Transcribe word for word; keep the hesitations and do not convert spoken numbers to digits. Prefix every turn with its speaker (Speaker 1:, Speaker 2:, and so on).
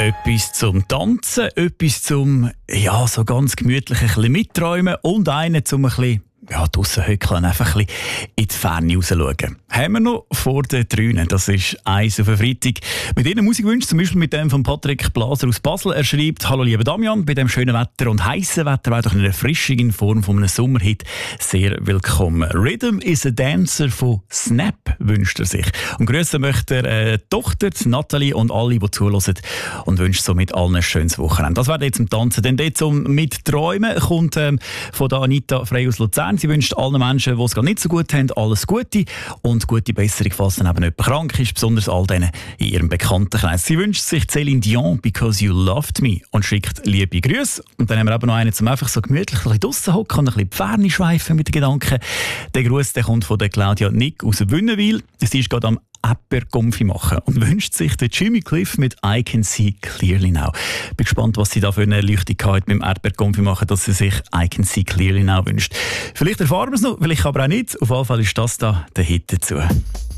Speaker 1: Etwas zum Tanzen, etwas zum, ja, so ganz gemütlich ein bisschen mitträumen und einen zum ein bisschen, ja, draussen hückeln und einfach ein bisschen in die Ferne rausschauen. Haben wir noch vor den Trünen. Das ist eins auf den Freitag. Mit Ihnen Musikwünschen, zum Beispiel mit dem von Patrick Blaser aus Basel. Er schreibt: Hallo lieber Damian, bei dem schönen Wetter und heißen Wetter wäre doch eine Erfrischung in Form von einem Sommerhit sehr willkommen. Rhythm is a Dancer von Snap wünscht er sich. Und grüßen möchte er äh, die Tochter, die Nathalie und alle, die zuhören, und wünscht somit allen ein schönes Wochenende. Das wäre jetzt zum Tanzen. Denn dort zum Mitträumen kommt ähm, von der Anita Frey aus Luzern. Sie wünscht allen Menschen, die es gerade nicht so gut haben, alles Gute und gute Besserung, falls dann eben jemand krank ist, besonders all denen in ihrem Bekanntenkreis. Sie wünscht sich Céline Dion, «Because You Loved Me», und schickt liebe Grüße. Und dann haben wir eben noch einen, zum einfach so gemütlich ein bisschen draussen hocken und ein bisschen die Ferne schweifen mit den Gedanken. Der Gruß, der kommt von der Claudia Nick aus Wünnewil. Sie ist gerade am Erdbeerkonfi machen und wünscht sich den Jimmy Cliff mit «I Can See Clearly Now». Ich bin gespannt, was sie da für eine Erleuchtung hat mit dem Erdbeerkonfi machen, dass sie sich «I Can See Clearly Now» wünscht. Vielleicht erfahren wir es noch, vielleicht aber auch nicht. Auf jeden Fall ist das da der Hit dazu.